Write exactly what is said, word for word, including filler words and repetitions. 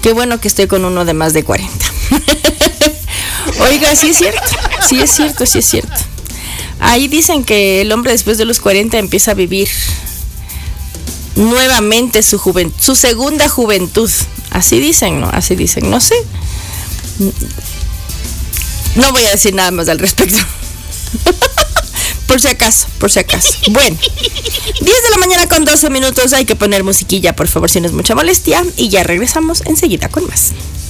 Qué bueno que estoy con uno de más de cuarenta. Oiga, sí es cierto, sí es cierto, sí es cierto. Ahí dicen que el hombre después de los cuarenta empieza a vivir nuevamente su juventud, su segunda juventud. Así dicen, ¿no? Así dicen, no sé. No voy a decir nada más al respecto. Por si acaso, por si acaso. Bueno, diez de la mañana con doce minutos. Hay que poner musiquilla, por favor, si no es mucha molestia. Y ya regresamos enseguida con más.